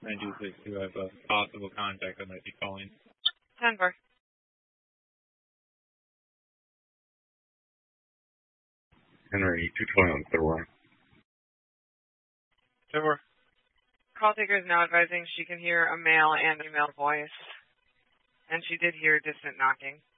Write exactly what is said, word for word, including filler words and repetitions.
nine two six two, I have a possible contact that might be calling. ten four. Henry, two twenty on third line. ten four. Call taker is now advising she can hear a male and female voice. And she did hear distant knocking.